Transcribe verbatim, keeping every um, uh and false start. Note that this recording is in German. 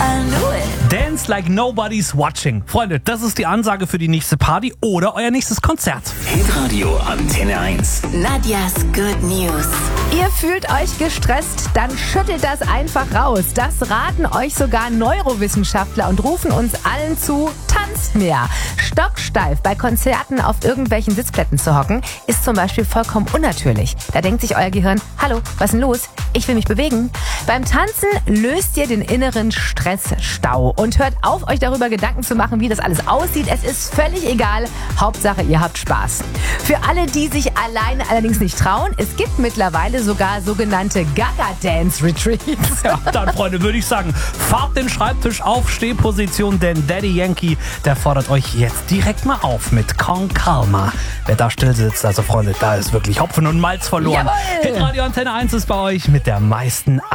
I knew it. Dance like nobody's watching. Freunde, das ist die Ansage für die nächste Party oder euer nächstes Konzert. Hitradio Antenne eins. Nadjas Good News. Ihr fühlt euch gestresst? Dann schüttelt das einfach raus. Das raten euch sogar Neurowissenschaftler und rufen uns allen zu, tanzt mehr. Stocksteif bei Konzerten auf irgendwelchen Sitzplätten zu hocken, ist zum Beispiel vollkommen unnatürlich. Da denkt sich euer Gehirn, hallo, was ist denn los? Ich will mich bewegen. Beim Tanzen löst ihr den inneren Stressstau und hört auf, euch darüber Gedanken zu machen, wie das alles aussieht. Es ist völlig egal. Hauptsache, ihr habt Spaß. Für alle, die sich alleine allerdings nicht trauen, es gibt mittlerweile sogar sogenannte Gaga-Dance-Retreats. Ja, dann, Freunde, würde ich sagen, fahrt den Schreibtisch auf Stehposition, denn Daddy Yankee, der fordert euch jetzt direkt mal auf mit Con Calma. Wer da still sitzt, also Freunde, da ist wirklich Hopfen und Malz verloren. Jawohl! Hitradio Antenne eins ist bei euch mit der meisten